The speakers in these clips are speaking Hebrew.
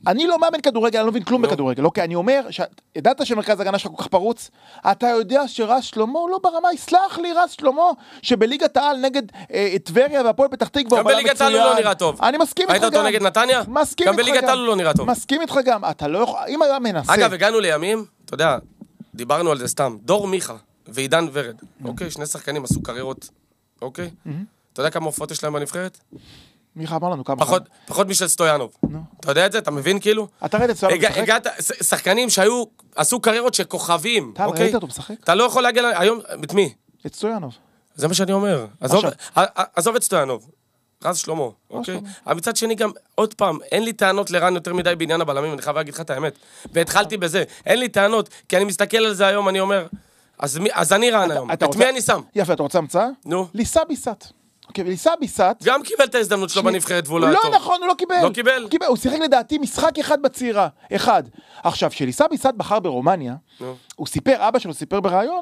אני לא מאמן כדורגל, אני לא מבין כלום בכדורגל, אוקיי, אני אומר, ידעת שמרכז הגנה שלך כל כך פרוץ, אתה יודע שרז שלמה לא ברמה, יסלח לי רז שלמה, שבליגת העל נגד טבריה והפועל פתח תקווה, גם בליגת העל הוא לא נראה טוב. אני מסכים איתך גם. היית אותו נגד נתניה? מסכים גם איתך בליגת העל הוא לא נראה טוב. מסכים איתך גם, אתה לא יכול, אם היה מנסה. אגב, הגענו לימים, אתה יודע, דיברנו על זה סתם, דור מיכה ועידן ורד, אוקיי, שני שחקנים עשו קריירות, אוקיי? אתה יודע כמה הופעות יש להם בנבחרת? מיכה אמר לנו כמה. פחות משל סטויאנוב. אתה יודע את זה? אתה מבין כאילו? אתה ראית את סטויאנוב משחק? הגעת, שחקנים עשו קריירות של כוכבים, אתה ראית אותו משחק? אתה לא יכול להגיע היום, את מי? את סטויאנוב. זה מה שאני אומר. עזוב את סטויאנוב. רז שלמה, אוקיי? אבל מצד שני גם, עוד פעם, אין לי טענות לרן יותר מדי בעניין הבלמים, אני חייב להגיד לך את האמת. והתחלתי בזה. אין לי טענות, כי אני מסתכל על זה היום, אני אומר, אז אני רן היום. את מי אני שם? יפה, אתה רוצה המצאה? נו. ליסה ביסת. אוקיי, וליסה ביסת... גם קיבל את ההזדמנות שלו בנבחרת והוא לא היה טוב. לא נכון, הוא לא קיבל. לא קיבל? הוא שיחק לדעתי משחק אחד בצעירה. אחד. עכשיו, שליסה ביסת בחר ברומניה, הוא סיפר, אבא שלו סיפר ברעיון,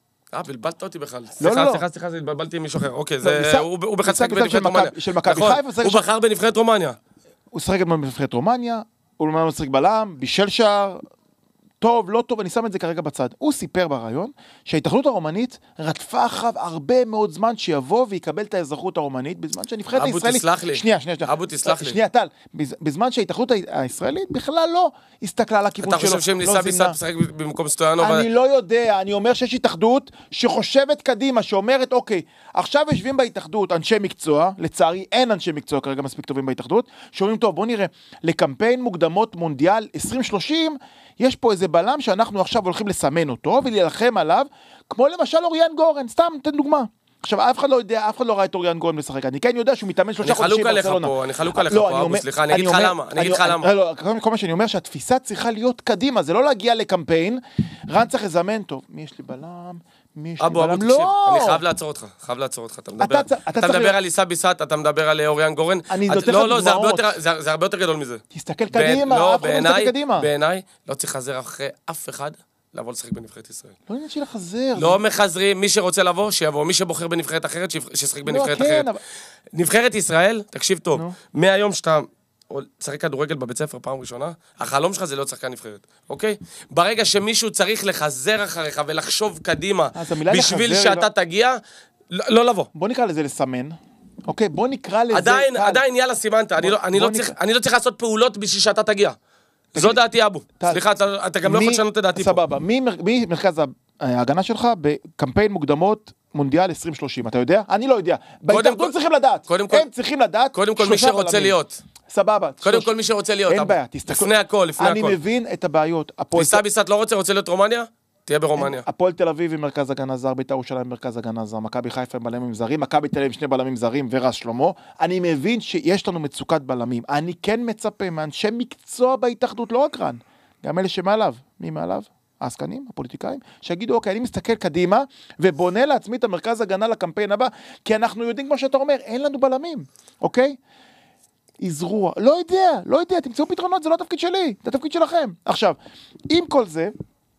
בלבלת אותי בכלל. סליחה, התבלבלתי עם מישהו אחר. אוקיי, הוא בכלל שחק בנבחרת רומניה. של מכבי חיפה. הוא בחר בנבחרת רומניה. הוא שחק בנבחרת רומניה, הוא לא משחק בלם, בישל שער, טוב, לא טוב, אני שם את זה כרגע בצד. הוא סיפר ברעיון שההתאחדות הרומנית רדפה אחריו הרבה מאוד זמן שיבוא ויקבל את האזרחות הרומנית, בזמן שהנבחרת הישראלית... אבו, תסלח לי. שנייה. אבו, תסלח לי. שנייה, טל. בזמן שההתאחדות הישראלית בכלל לא הסתכלה על הכיוון שלו. אתה חושב שהם ניסה ביסת משחק במקום סטויאנוב? אני לא יודע, אני אומר שיש התאחדות שחושבת קדימה, שאומרת, אוקיי, עכשיו יושבים בהתאחדות אנשי מקצוע, לצערי אין אנשי מקצוע כרגע מספיק טובים בהתאחדות, שאומרים, טוב, בוא נראה, לקמפיין מוקדמות מונדיאל 2030, יש פה איזה בלם שאנחנו עכשיו הולכים לסמן אותו ולהילחם עליו, כמו למשל אוריאן גורן, סתם, תן דוגמה. עכשיו, אף אחד לא יודע, אף אחד לא ראה את אוריאן גורן משחק. אני כן יודע שהוא מתאמן 3 חודשים בברצלונה. אני חלוק עליך פה, אבו, סליחה, אני אגיד לך למה. לא, כל מה שאני אומר שהתפיסה צריכה להיות קדימה, זה לא להגיע לקמפיין, רן צריך לזמן טוב. מי יש לי בלם? אבו, תקשיב, אני חייב לעצור אותך, אתה מדבר על ליסה ביסת, אתה מדבר על אוריאן גורן, לא, זה הרבה יותר גדול מזה. תסתכל קדימה, אף אחד לא מסתכל קדימה. בעיניי, לא צריך לחזר אחרי אף אחד לבוא לשחק בנבחרת ישראל. לא עניין של לחזר. לא מחזרים, מי שרוצה לבוא, שיבוא, מי שבוחר בנבחרת אחרת, שישחק בנבחרת אחרת. נבחרת ישראל, תקשיב טוב, מהיום שאתה תשחק כדורגל בבית ספר פעם ראשונה, החלום שלך זה להיות שחקן נבחרת, אוקיי? ברגע שמישהו צריך לחזר אחריך ולחשוב קדימה, בשביל שאתה תגיע, לא לבוא. בוא נקרא לזה לסמן, אוקיי? בוא נקרא לזה... עדיין יאללה סימנת, אני לא צריך לעשות פעולות בשביל שאתה תגיע. זו דעתי אבו. סליחה, אתה גם לא יכול לשנות את דעתי פה. סבבה, מי מרכז ההגנה שלך בקמפיין מוקדמות מונדיאל 2030, אתה יודע? אני לא יודע. בהתאחדות צריכים לדעת. הם צריכים לדעת. קודם כל מי שרוצה להיות. סבבה. קודם כל מי שרוצה להיות. אין בעיה, תסתכל. לפני הכל. אני מבין את הבעיות. ליסה ביסת לא רוצה להיות רומניה? תהיה ברומניה. הפועל תל אביב עם מרכז הגנה זר, בית"ר ירושלים עם מרכז הגנה זר, מכבי חיפה עם בלמים זרים, מכבי תל אביב עם 2 בלמים זרים ורז שלמה. אני מבין שיש לנו מצוקת בלמים. אני כן מצפה מאנשי מקצוע בהתאחדות, לא רק רן, גם אלה שמעליו. מי מעליו? העסקנים, הפוליטיקאים, שיגידו, אוקיי, אני מסתכל קדימה ובונה לעצמי את המרכז הגנה לקמפיין הבא, כי אנחנו יודעים, כמו שאתה אומר, אין לנו בלמים, אוקיי? יזרוע, לא יודע, תמצאו פתרונות, זה לא התפקיד שלי, זה התפקיד שלכם. עכשיו, עם כל זה,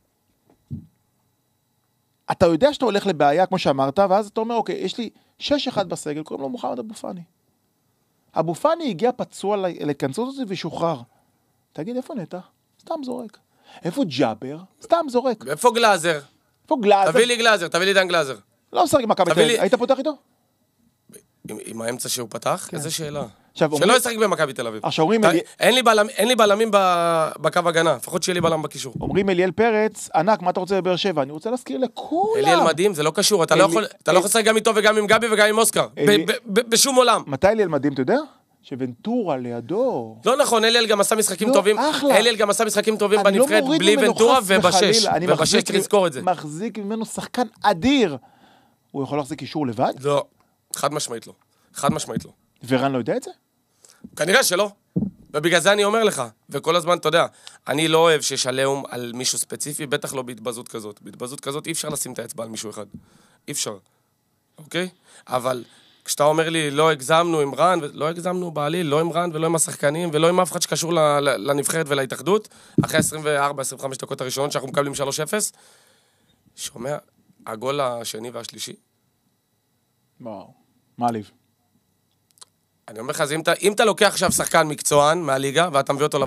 אתה יודע שאתה הולך לבעיה, כמו שאמרת, ואז אתה אומר, אוקיי, יש לי 6-1 בסגל, קוראים לו מוחמד אבו פאני. אבו פאני הגיע פצוע לכנסות הזה ושוחרר. תגיד, איפה נטע? סתם זורק. איפה ג'אבר? סתם זורק. איפה גלאזר? תביא לי גלאזר, תביא לי דן גלאזר. לא משחק עם מכבי תל אביב. היית פותח איתו? עם האמצע שהוא פתח? איזה שאלה. שלא ישחק במכבי תל אביב. אין לי בלמים בקו הגנה, לפחות שיהיה לי בלם בקישור. אומרים אליאל פרץ, ענק, מה אתה רוצה בבאר שבע? אני רוצה להזכיר לכולם. אליאל מדהים, זה לא קשור, אתה לא יכול לשחק גם איתו וגם עם גבי וגם עם אוסקר. בשום עולם. מתי אליאל מדהים, אתה יודע? שוונטורה לידו. לא נכון, אליאל גם עשה משחקים טובים. אליאל גם עשה משחקים טובים בנבחרת בלי ונטורה ובשש. ובשש צריך לזכור את זה. מחזיק ממנו שחקן אדיר. הוא יכול להחזיק קישור לבד? לא, חד משמעית לא. חד משמעית לא. ורן לא יודע את זה? כנראה שלא. ובגלל זה אני אומר לך, וכל הזמן, אתה יודע, אני לא אוהב שיש עליהום על מישהו ספציפי, בטח לא בהתבזות כזאת. בהתבזות כזאת אי אפשר לשים את האצבע על מישהו אחד. אי אפשר. אוקיי? אבל כשאתה אומר לי, לא הגזמנו עם רן, לא הגזמנו בעליל, לא עם רן ולא עם השחקנים, ולא עם אף אחד שקשור לנבחרת ולהתאחדות, אחרי 24-25 דקות הראשונות שאנחנו מקבלים 3-0, שומע, הגול השני והשלישי. וואו, מעליב. אני אומר לך, אם אתה לוקח עכשיו שחקן מקצוען מהליגה, ואתה מביא אותו